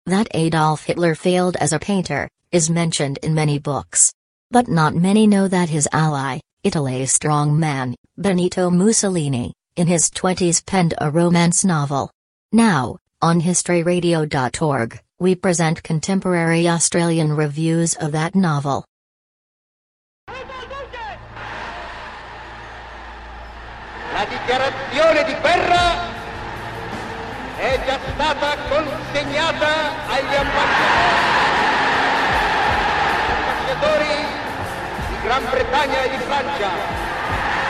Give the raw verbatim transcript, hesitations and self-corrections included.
That Adolf Hitler failed as a painter is mentioned in many books. But not many know that his ally, Italy's strong man, Benito Mussolini, in his twenties penned a romance novel. Now, on history radio dot org, we present contemporary Australian reviews of that novel. La dichiarazione di guerra è già stata consegnata agli ambasciatori di Gran Bretagna e di Francia.